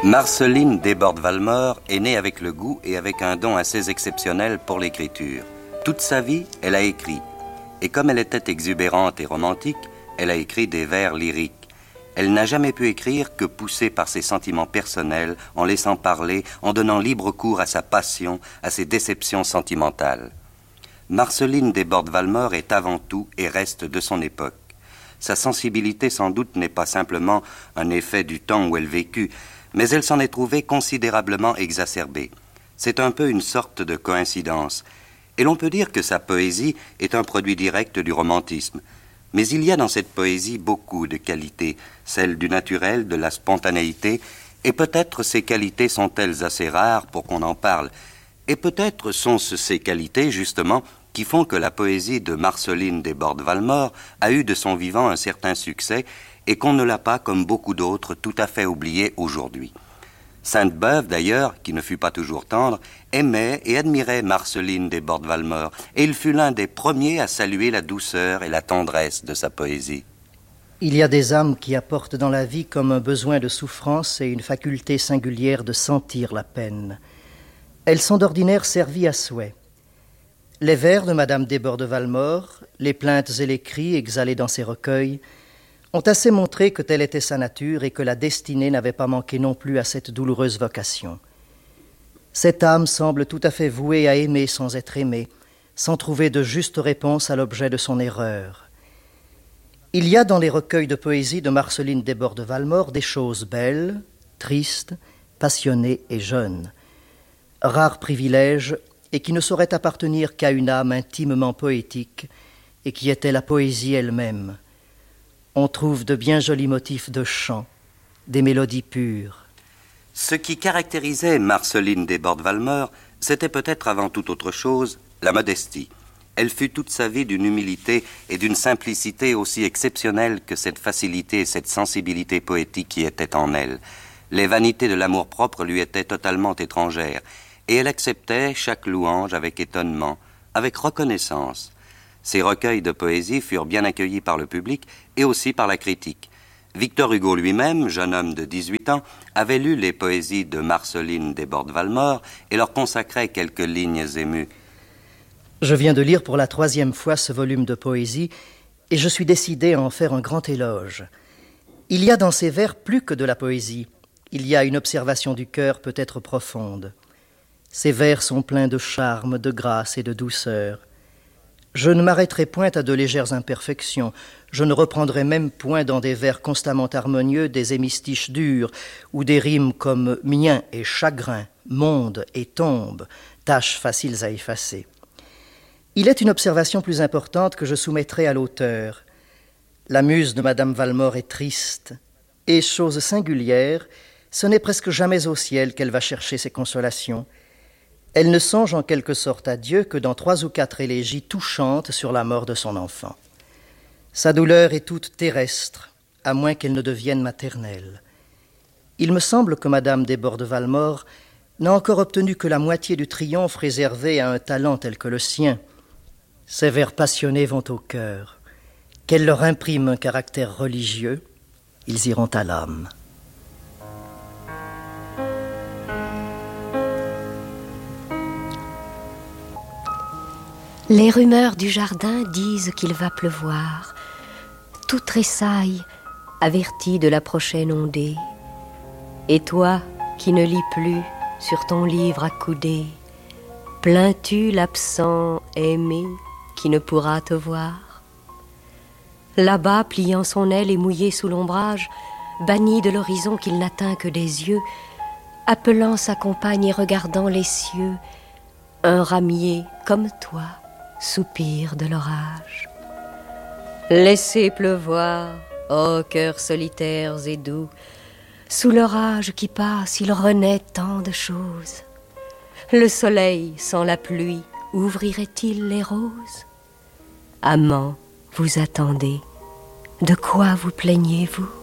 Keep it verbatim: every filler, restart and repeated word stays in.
Marceline Desbordes-Valmore est née avec le goût et avec un don assez exceptionnel pour l'écriture. Toute sa vie, elle a écrit. Et comme elle était exubérante et romantique, elle a écrit des vers lyriques. Elle n'a jamais pu écrire que poussée par ses sentiments personnels, en laissant parler, en donnant libre cours à sa passion, à ses déceptions sentimentales. Marceline Desbordes-Valmore est avant tout et reste de son époque. Sa sensibilité sans doute n'est pas simplement un effet du temps où elle vécut, mais elle s'en est trouvée considérablement exacerbée. C'est un peu une sorte de coïncidence. Et l'on peut dire que sa poésie est un produit direct du romantisme. Mais il y a dans cette poésie beaucoup de qualités, celles du naturel, de la spontanéité, et peut-être ces qualités sont-elles assez rares pour qu'on en parle. Et peut-être sont-ce ces qualités, justement, qui font que la poésie de Marceline Desbordes-Valmore a eu de son vivant un certain succès et qu'on ne l'a pas, comme beaucoup d'autres, tout à fait oublié aujourd'hui. Sainte-Beuve, d'ailleurs, qui ne fut pas toujours tendre, aimait et admirait Marceline Desbordes-Valmore, et il fut l'un des premiers à saluer la douceur et la tendresse de sa poésie. Il y a des âmes qui apportent dans la vie comme un besoin de souffrance et une faculté singulière de sentir la peine. Elles sont d'ordinaire servies à souhait. Les vers de Madame Desbordes-Valmore, les plaintes et les cris exhalés dans ses recueils, ont assez montré que telle était sa nature et que la destinée n'avait pas manqué non plus à cette douloureuse vocation. Cette âme semble tout à fait vouée à aimer sans être aimée, sans trouver de juste réponse à l'objet de son erreur. Il y a dans les recueils de poésie de Marceline Desbordes-Valmore des choses belles, tristes, passionnées et jeunes. Rare privilège et qui ne saurait appartenir qu'à une âme intimement poétique et qui était la poésie elle-même. On trouve de bien jolis motifs de chant, des mélodies pures. Ce qui caractérisait Marceline Desbordes-Valmore, c'était peut-être avant toute autre chose la modestie. Elle fut toute sa vie d'une humilité et d'une simplicité aussi exceptionnelles que cette facilité et cette sensibilité poétique qui étaient en elle. Les vanités de l'amour-propre lui étaient totalement étrangères, et elle acceptait chaque louange avec étonnement, avec reconnaissance. Ces recueils de poésie furent bien accueillis par le public et aussi par la critique. Victor Hugo lui-même, jeune homme de dix-huit ans, avait lu les poésies de Marceline Desbordes-Valmore et leur consacrait quelques lignes émues. Je viens de lire pour la troisième fois ce volume de poésie et je suis décidé à en faire un grand éloge. Il y a dans ces vers plus que de la poésie. Il y a une observation du cœur peut-être profonde. Ces vers sont pleins de charme, de grâce et de douceur. Je ne m'arrêterai point à de légères imperfections. Je ne reprendrai même point dans des vers constamment harmonieux des hémistiches durs ou des rimes comme mien et chagrin, monde et tombe, tâches faciles à effacer. Il est une observation plus importante que je soumettrai à l'auteur. La muse de Madame Valmore est triste, et, chose singulière, ce n'est presque jamais au ciel qu'elle va chercher ses consolations. Elle ne songe en quelque sorte à Dieu que dans trois ou quatre élégies touchantes sur la mort de son enfant. Sa douleur est toute terrestre, à moins qu'elle ne devienne maternelle. Il me semble que Madame Desbordes-Valmore n'a encore obtenu que la moitié du triomphe réservé à un talent tel que le sien. Ces vers passionnés vont au cœur. Qu'elle leur imprime un caractère religieux, ils iront à l'âme. Les rumeurs du jardin disent qu'il va pleuvoir. Tout tressaille, averti de la prochaine ondée. Et toi, qui ne lis plus sur ton livre accoudé, plains-tu l'absent aimé qui ne pourra te voir? Là-bas, pliant son aile et mouillé sous l'ombrage, banni de l'horizon qu'il n'atteint que des yeux, appelant sa compagne et regardant les cieux, un ramier comme toi soupir de l'orage. Laissez pleuvoir, ô cœurs solitaires et doux, sous l'orage qui passe, il renaît tant de choses. Le soleil sans la pluie ouvrirait-il les roses? Amants, vous attendez, de quoi vous plaignez-vous?